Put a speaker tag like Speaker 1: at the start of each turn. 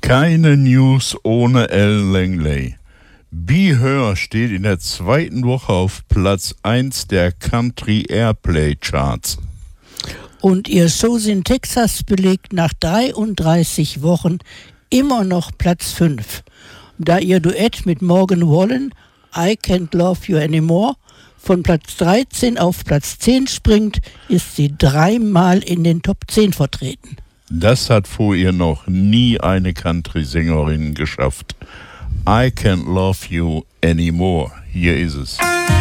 Speaker 1: Keine News ohne Al Langley. Be Her steht in der zweiten Woche auf Platz 1 der Country Airplay Charts.
Speaker 2: Und ihr Shows in Texas belegt nach 33 Wochen immer noch Platz 5. Da ihr Duett mit Morgan Wallen, I Can't Love You Anymore, von Platz 13 auf Platz 10 springt, ist sie 3-mal in den Top 10 vertreten.
Speaker 1: Das hat vor ihr noch nie eine Country-Sängerin geschafft. I Can't Love You Anymore. Hier ist es.